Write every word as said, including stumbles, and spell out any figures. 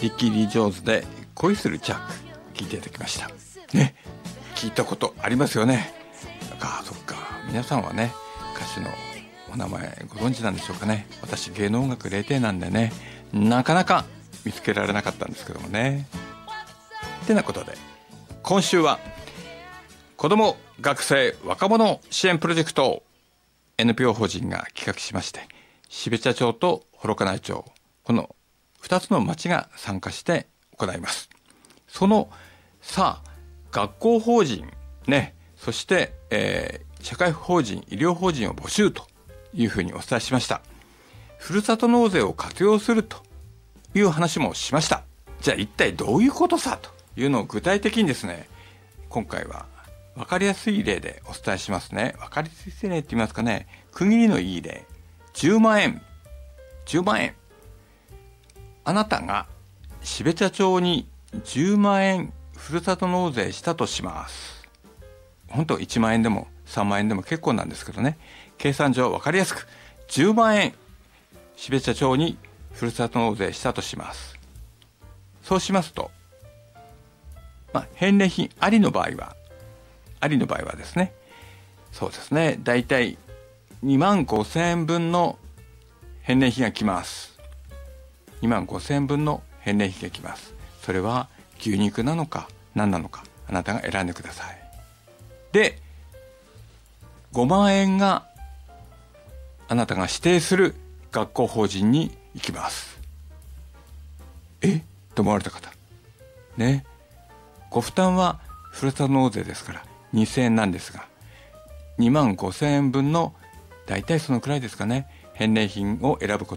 リッキー・リー・ジョーンズで恋するジャック聞いていただきましたね。聞いたことありますよね。ああそっか、皆さんはね歌手のお名前ご存知なんでしょうかね。私芸能音楽れいていなんでねなかなか見つけられなかったんですけどもね。てなことで今週は子ども学生若者支援プロジェクト エヌピーオー 法人が企画しまして、標茶町と幌加内町このふたつの町が参加して行います。そのさあ学校法人ね、そして、えー、社会法人医療法人を募集というふうにお伝えしました。ふるさと納税を活用するという話もしました。じゃあ一体どういうことさというのを具体的にですね、今回は分かりやすい例でお伝えしますね。分かりやすい例って言いますかね、区切りのいい例。じゅうまんえんじゅうまんえん、あなたが標茶町にじゅうまんえんふるさと納税したとします。本当いちまんえんでもさんまんえんでも結構なんですけどね、計算上分かりやすくじゅうまんえん標茶町にふるさと納税したとします。そうしますと、まあ、返礼品ありの場合はありの場合はですね、そうですね、だいたいにまんごせんえん分の返礼品が来ます。にまんごせんえん分の返礼品が来ます。それは牛肉なのか何なのかあなたが選んでください。でごまんえんがあなたが指定する学校法人に行きます。えと思われた方ね、ご負担はふるさと納税ですからにせんえんなんですが、にまんごせんえん分のだいたいそのくらいですかね、返礼品を選ぶこ